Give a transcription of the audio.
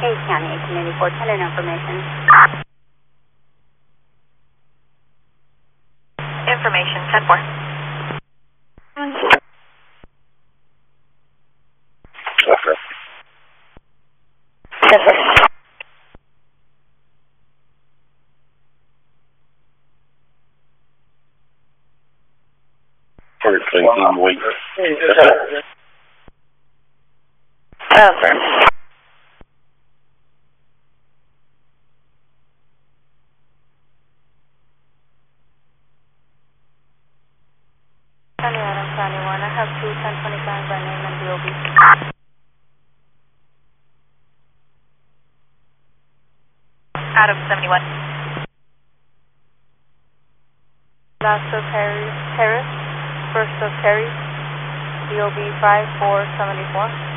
Hayes County 1884, tenant information. Information, 10-4. Okay. 10-4. For 18 weeks. Transfer. County Adam, County 1. I have 2 1025 by name and DOB. Adam 71. Last of Harris, first of Terry, DOB 5474.